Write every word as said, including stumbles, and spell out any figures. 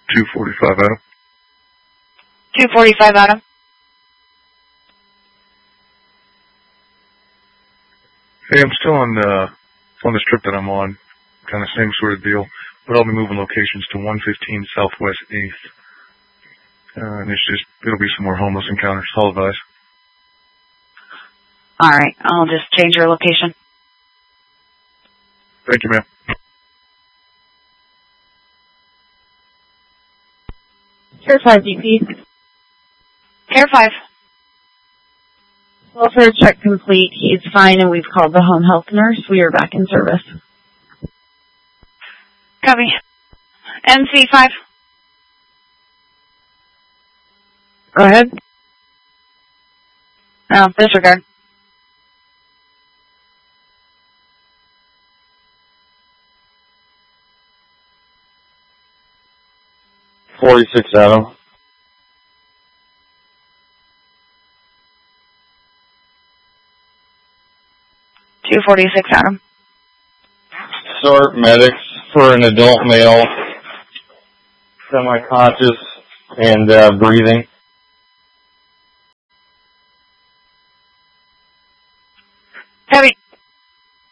two forty-five Adam. two forty-five Adam. Hey, I'm still on the on this trip that I'm on, kind of same sort of deal, but I'll be moving locations to one fifteen Southwest eighth. Uh, and it's just, it'll be some more homeless encounters. I'll advise. All right, I'll just change your location. Thank you, ma'am. Care five D P. Care five. Welfare check complete. He's fine, and we've called the home health nurse. We are back in service. Copy. N C five. Go ahead. No, disregard. forty-six Adam. two forty-six Adam. Start medics for an adult male, semi-conscious and uh, breathing. Copy.